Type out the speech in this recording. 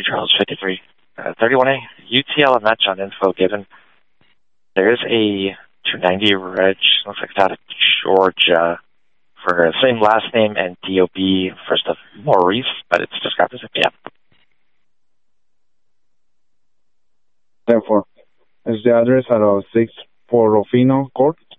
St. Charles 53. 31A, UTL and match on info given. There is a 290 reg, looks like it's out of Georgia, for same last name and DOB, first of Maurice, but it's described as a yeah. Therefore, is the address at 6 Portofino Court?